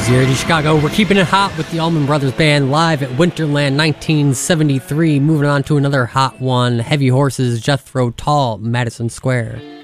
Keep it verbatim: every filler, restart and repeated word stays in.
Zero to Chicago. We're keeping it hot with the Allman Brothers Band live at Winterland nineteen seventy-three. Moving on to another hot one, Heavy Horses, Jethro Tull, Madison Square.